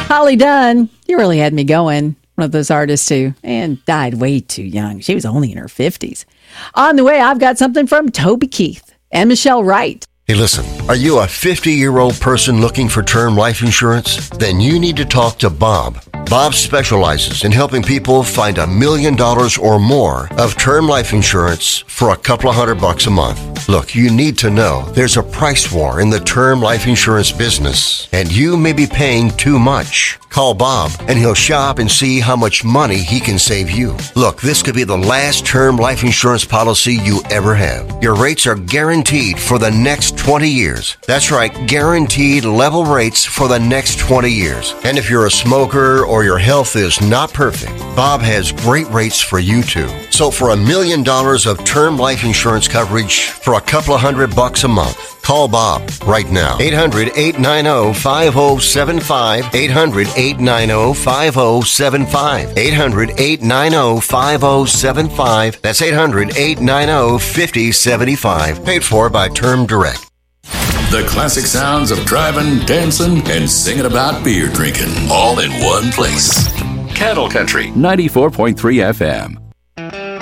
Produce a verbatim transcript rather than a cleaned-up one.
Holly Dunn, you really had me going. One of those artists who, and died way too young. She was only in her fifties. On the way, I've got something from Toby Keith and Michelle Wright. Hey, listen, are you a fifty-year-old person looking for term life insurance? Then you need to talk to Bob. Bob specializes in helping people find a million dollars or more of term life insurance for a couple of hundred bucks a month. Look, you need to know there's a price war in the term life insurance business, and you may be paying too much. Call Bob, and he'll shop and see how much money he can save you. Look, this could be the last term life insurance policy you ever have. Your rates are guaranteed for the next twenty years. That's right, guaranteed level rates for the next twenty years. And if you're a smoker or your health is not perfect, Bob has great rates for you too. So for a million dollars of term life insurance coverage for a couple of hundred bucks a month, call Bob right now. eight hundred, eight nine zero, five zero seven five. eight hundred, eight nine zero, five zero seven five. eight hundred, eight nine zero, five zero seven five. That's eight hundred, eight nine zero, five zero seven five. Paid for by Term Direct. The classic sounds of driving, dancing, and singing about beer drinking, all in one place. Cattle Country ninety-four point three F M.